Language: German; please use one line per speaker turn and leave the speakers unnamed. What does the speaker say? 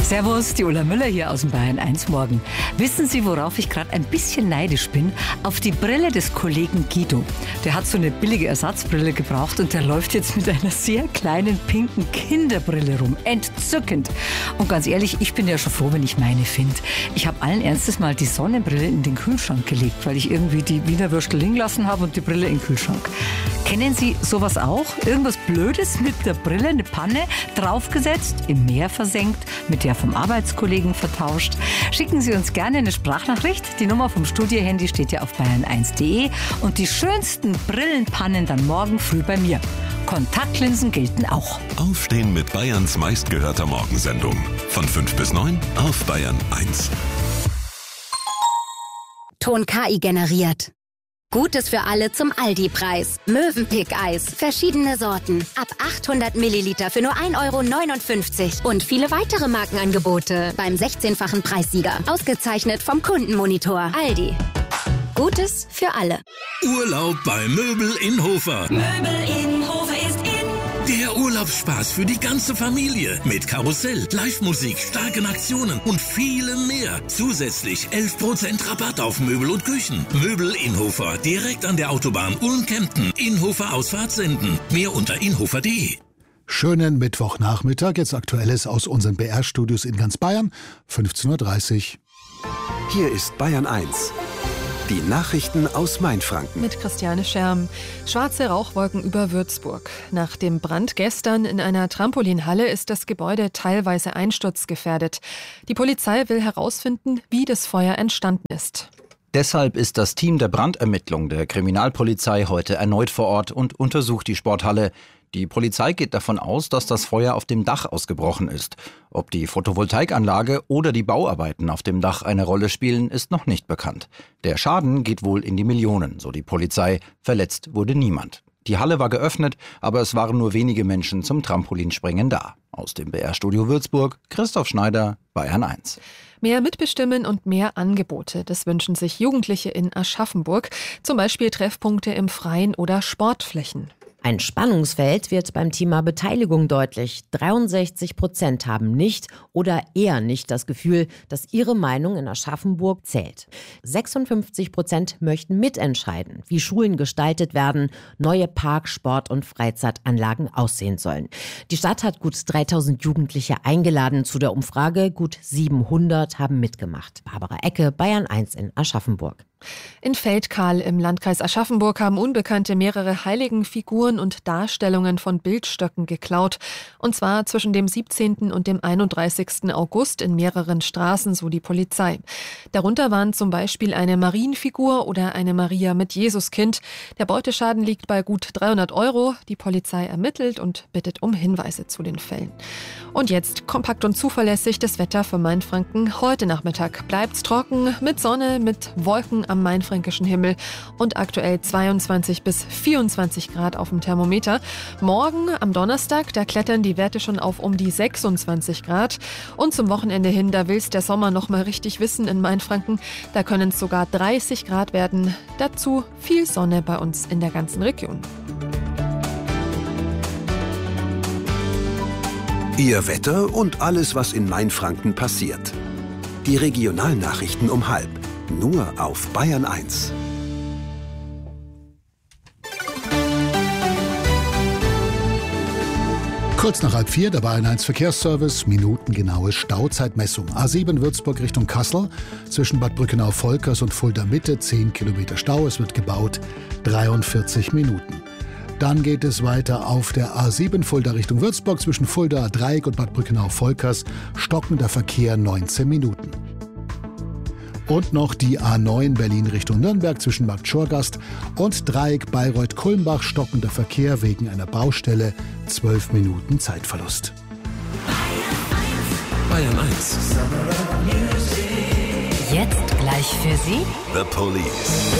Servus, die Ulla Müller hier aus dem Bayern 1 Morgen. Wissen Sie, worauf ich gerade ein bisschen neidisch bin? Auf die Brille des Kollegen Guido. Der hat so eine billige Ersatzbrille gebraucht und der läuft jetzt mit einer sehr kleinen pinken Kinderbrille rum. Entzückend. Und ganz ehrlich, ich bin ja schon froh, wenn ich meine finde. Ich habe allen Ernstes mal die Sonnenbrille in den Kühlschrank gelegt, weil ich irgendwie die Wiener Würstel liegen lassen habe und die Brille in den Kühlschrank. Kennen Sie sowas auch? Irgendwas Blödes mit der Brille, eine Panne, draufgesetzt, im Meer versenkt, mit der vom Arbeitskollegen vertauscht? Schicken Sie uns gerne eine Sprachnachricht. Die Nummer vom Studiohandy steht ja auf bayern1.de und die schönsten Brillenpannen dann morgen früh bei mir. Kontaktlinsen gelten auch.
Aufstehen mit Bayerns meistgehörter Morgensendung. Von 5 bis 9 auf Bayern 1.
Ton KI generiert. Gutes für alle zum Aldi-Preis. Mövenpick-Eis. Verschiedene Sorten. Ab 800 Milliliter für nur 1,59 €. Und viele weitere Markenangebote beim 16-fachen Preissieger. Ausgezeichnet vom Kundenmonitor. Aldi. Gutes für alle.
Urlaub bei Möbel in Hofer.
Möbel in Hofer ist in.
Der Urlaubsspaß für die ganze Familie. Mit Karussell, Live-Musik, starken Aktionen und vielem mehr. Zusätzlich 11% Rabatt auf Möbel und Küchen. Möbel in Hofer. Direkt an der Autobahn Ulm-Kempten. Inhofer Ausfahrt senden. Mehr unter inhofer.de.
Schönen Mittwochnachmittag. Jetzt Aktuelles aus unseren BR-Studios in ganz Bayern. 15:30 Uhr.
Hier ist Bayern 1. Die Nachrichten aus Mainfranken.
Mit Christiane Scherm. Schwarze Rauchwolken über Würzburg. Nach dem Brand gestern in einer Trampolinhalle ist das Gebäude teilweise einsturzgefährdet. Die Polizei will herausfinden, wie das Feuer entstanden ist.
Deshalb ist das Team der Brandermittlung der Kriminalpolizei heute erneut vor Ort und untersucht die Sporthalle. Die Polizei geht davon aus, dass das Feuer auf dem Dach ausgebrochen ist. Ob die Photovoltaikanlage oder die Bauarbeiten auf dem Dach eine Rolle spielen, ist noch nicht bekannt. Der Schaden geht wohl in die Millionen, so die Polizei. Verletzt wurde niemand. Die Halle war geöffnet, aber es waren nur wenige Menschen zum Trampolinspringen da. Aus dem BR-Studio Würzburg, Christoph Schneider, Bayern 1.
Mehr Mitbestimmen und mehr Angebote, das wünschen sich Jugendliche in Aschaffenburg. Zum Beispiel Treffpunkte im Freien oder Sportflächen.
Ein Spannungsfeld wird beim Thema Beteiligung deutlich. 63% haben nicht oder eher nicht das Gefühl, dass ihre Meinung in Aschaffenburg zählt. 56% möchten mitentscheiden, wie Schulen gestaltet werden, neue Park-, Sport- und Freizeitanlagen aussehen sollen. Die Stadt hat gut 3000 Jugendliche eingeladen zu der Umfrage. Gut 700 haben mitgemacht. Barbara Ecke, Bayern 1 in Aschaffenburg.
In Feldkahl im Landkreis Aschaffenburg haben Unbekannte mehrere Heiligenfiguren und Darstellungen von Bildstöcken geklaut. Und zwar zwischen dem 17. und dem 31. August in mehreren Straßen, so die Polizei. Darunter waren zum Beispiel eine Marienfigur oder eine Maria mit Jesuskind. Der Beuteschaden liegt bei gut 300 €. Die Polizei ermittelt und bittet um Hinweise zu den Fällen. Und jetzt kompakt und zuverlässig das Wetter für Mainfranken. Heute Nachmittag bleibt's trocken mit Sonne, mit Wolken am mainfränkischen Himmel und aktuell 22 bis 24 Grad auf dem Thermometer. Morgen am Donnerstag, da klettern die Werte schon auf um die 26 Grad. Und zum Wochenende hin, da will's der Sommer noch mal richtig wissen in Mainfranken. Da können es sogar 30 Grad werden. Dazu viel Sonne bei uns in der ganzen Region.
Ihr Wetter und alles, was in Mainfranken passiert. Die Regionalnachrichten um 12:30. Nur auf Bayern 1.
Kurz nach 3:30 der Bayern 1 Verkehrsservice, minutengenaue Stauzeitmessung. A7 Würzburg Richtung Kassel, zwischen Bad Brückenau-Volkers und Fulda Mitte, 10 Kilometer Stau, es wird gebaut, 43 Minuten. Dann geht es weiter auf der A7 Fulda Richtung Würzburg, zwischen Fulda Dreieck und Bad Brückenau-Volkers, stockender Verkehr 19 Minuten. Und noch die A9 Berlin Richtung Nürnberg zwischen Bad Schorgast und Dreieck Bayreuth-Kulmbach, stockender Verkehr wegen einer Baustelle, 12 Minuten Zeitverlust.
Bayern 1.
Jetzt gleich für Sie
The Police.